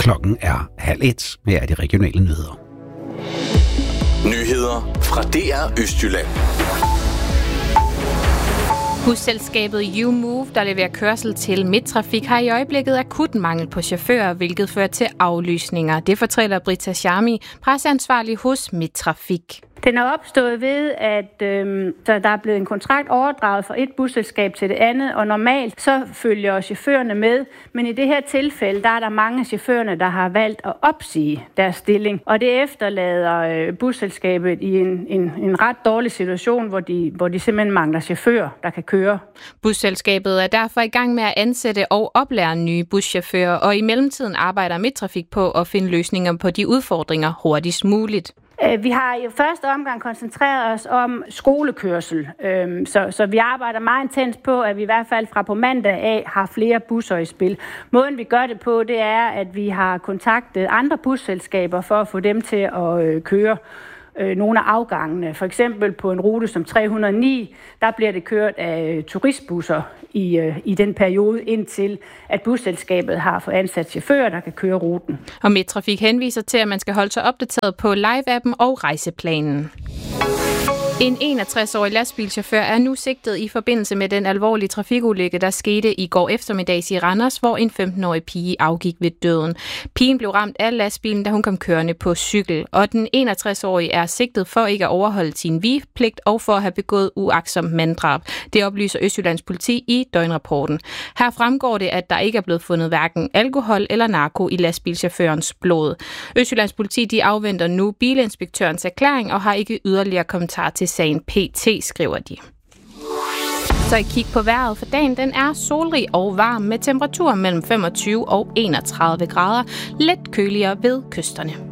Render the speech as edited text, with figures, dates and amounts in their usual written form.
Klokken er 12:30. Her er de regionale nyheder. Nyheder fra DR Østjylland. Busselskabet U-Move, der leverer kørsel til Midttrafik, har i øjeblikket akut mangel på chauffører, hvilket fører til aflysninger. Det fortæller Britta Charmi, presseansvarlig hos Midttrafik. Den er opstået ved, at så der er blevet en kontrakt overdraget fra et busselskab til det andet, og normalt så følger chaufførerne med. Men i det her tilfælde, der er der mange af chaufførerne, der har valgt at opsige deres stilling. Og det efterlader busselskabet i en ret dårlig situation, hvor de simpelthen mangler chauffører, der kan køre. Busselskabet er derfor i gang med at ansætte og oplære nye buschauffører, og i mellemtiden arbejder Midttrafik på at finde løsninger på de udfordringer hurtigst muligt. Vi har i første omgang koncentreret os om skolekørsel, så vi arbejder meget intens på, at vi i hvert fald fra på mandag af har flere busser i spil. Måden vi gør det på, det er, at vi har kontaktet andre busselskaber for at få dem til at køre nogle af afgangene. For eksempel på en rute som 309, der bliver det kørt af turistbusser i den periode, indtil at busselskabet har fået ansat chauffører, der kan køre ruten. Og Midttrafik henviser til, at man skal holde sig opdateret på live-appen og rejseplanen. En 61-årig lastbilchauffør er nu sigtet i forbindelse med den alvorlige trafikulykke, der skete i går eftermiddags i Randers, hvor en 15-årig pige afgik ved døden. Pigen blev ramt af lastbilen, da hun kom kørende på cykel, og den 61-årige er sigtet for ikke at overholde sin vigepligt og for at have begået uagtsomt manddrab. Det oplyser Østjyllands politi i døgnrapporten. Her fremgår det, at der ikke er blevet fundet hverken alkohol eller narko i lastbilchaufførens blod. Østjyllands politi de afventer nu bilinspektørens erklæring og har ikke yderligere kommentar til sagen PT, skriver de. Så et kig på vejret for dagen. Den er solrig og varm med temperaturer mellem 25 og 31 grader. Lidt køligere ved kysterne.